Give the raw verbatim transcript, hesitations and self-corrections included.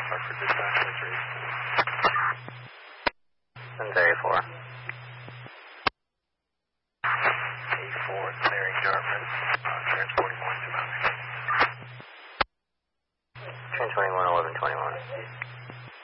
for dispatch entry. Send A four. A four, Larry Dartmouth, uh, transporting one to Mountain. Train twenty-one, eleven twenty-one.